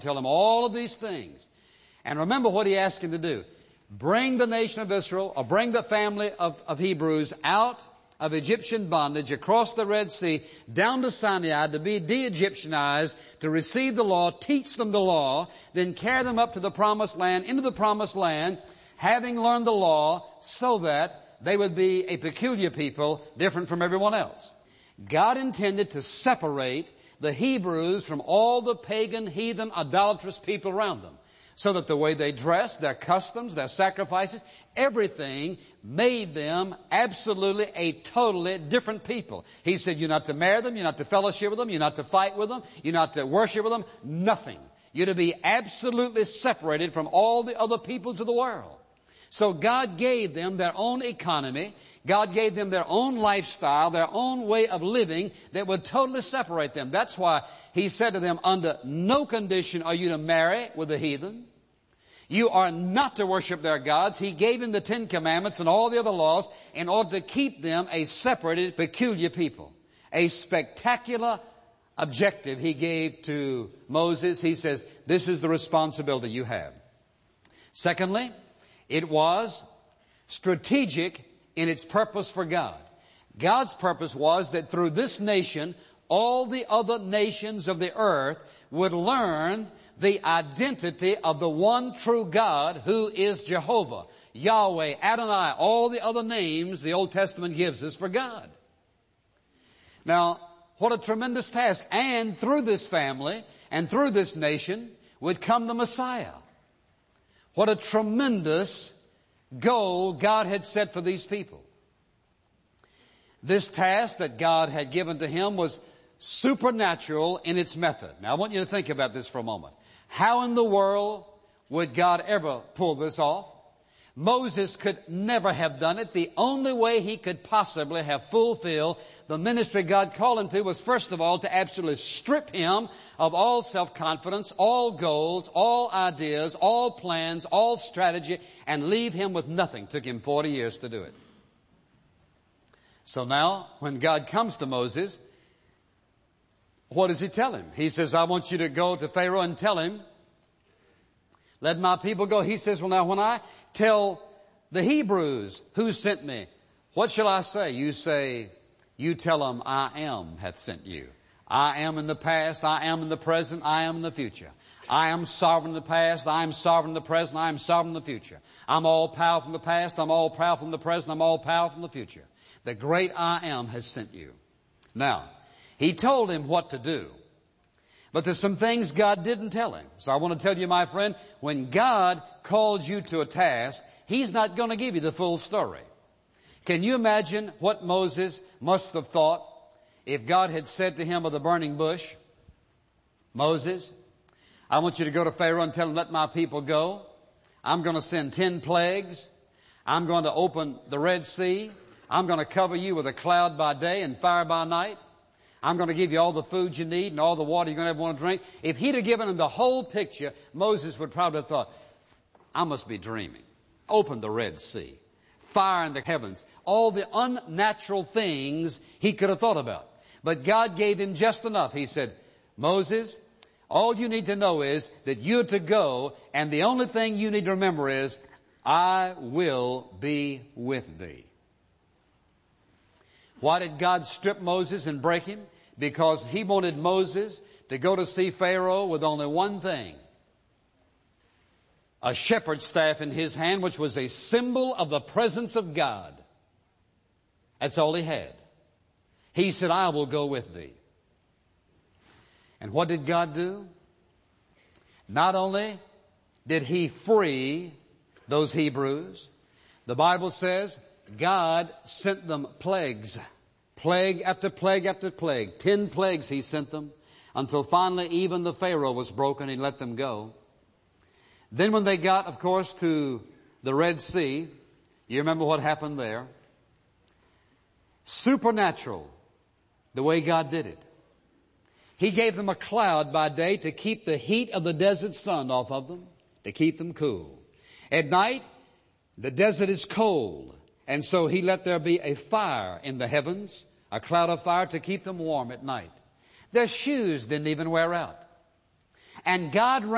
Tell him all of these things. And remember what he asked him to do. Bring the nation of Israel, or bring the family of Hebrews out of Egyptian bondage across the Red Sea, down to Sinai, to be de-Egyptianized, to receive the law, teach them the law, then carry them up to the promised land, into the promised land, having learned the law, so that they would be a peculiar people, different from everyone else. God intended to separate the Hebrews from all the pagan, heathen, idolatrous people around them, so that the way they dressed, their customs, their sacrifices, everything made them absolutely a totally different people. He said, you're not to marry them, you're not to fellowship with them, you're not to fight with them, you're not to worship with them, nothing. You're to be absolutely separated from all the other peoples of the world. So God gave them their own economy. God gave them their own lifestyle, their own way of living that would totally separate them. That's why He said to them, under no condition are you to marry with the heathen. You are not to worship their gods. He gave them the 10 Commandments and all the other laws in order to keep them a separated, peculiar people. A spectacular objective He gave to Moses. He says, this is the responsibility you have. Secondly, it was strategic in its purpose for God. God's purpose was that through this nation, all the other nations of the earth would learn the identity of the one true God who is Jehovah, Yahweh, Adonai, all the other names the Old Testament gives us for God. Now, what a tremendous task. And through this family and through this nation would come the Messiah. What a tremendous goal God had set for these people. This task that God had given to him was supernatural in its method. Now I want you to think about this for a moment. How in the world would God ever pull this off? Moses could never have done it. The only way he could possibly have fulfilled the ministry God called him to was, first of all, to absolutely strip him of all self-confidence, all goals, all ideas, all plans, all strategy, and leave him with nothing. It took him 40 years to do it. So now, when God comes to Moses, what does He tell him? He says, I want you to go to Pharaoh and tell him, let my people go. He says, well, now when I tell the Hebrews who sent me, what shall I say? You say, you tell them, I am hath sent you. I am in the past, I am in the present, I am in the future. I am sovereign in the past, I am sovereign in the present, I am sovereign in the future. I'm all powerful in the past, I'm all powerful in the present, I'm all powerful in the future. The great I am has sent you. Now, He told him what to do. But there's some things God didn't tell him. So I want to tell you, my friend, when God calls you to a task, He's not going to give you the full story. Can you imagine what Moses must have thought if God had said to him of the burning bush, Moses, I want you to go to Pharaoh and tell him, let my people go. I'm going to send 10 plagues. I'm going to open the Red Sea. I'm going to cover you with a cloud by day and fire by night. I'm going to give you all the food you need and all the water you're going to ever want to drink. If He'd have given him the whole picture, Moses would probably have thought, I must be dreaming. Open the Red Sea. Fire in the heavens. All the unnatural things he could have thought about. But God gave him just enough. He said, Moses, all you need to know is that you're to go, and the only thing you need to remember is, I will be with thee. Why did God strip Moses and break him? Because He wanted Moses to go to see Pharaoh with only one thing. A shepherd's staff in his hand, which was a symbol of the presence of God. That's all he had. He said, I will go with thee. And what did God do? Not only did He free those Hebrews, the Bible says, God sent them plagues. Plague after plague after plague. 10 plagues He sent them until finally even the Pharaoh was broken and He let them go. Then when they got, of course, to the Red Sea, you remember what happened there? Supernatural, the way God did it. He gave them a cloud by day to keep the heat of the desert sun off of them, to keep them cool. At night, the desert is cold. And so He let there be a fire in the heavens, a cloud of fire to keep them warm at night. Their shoes didn't even wear out. And God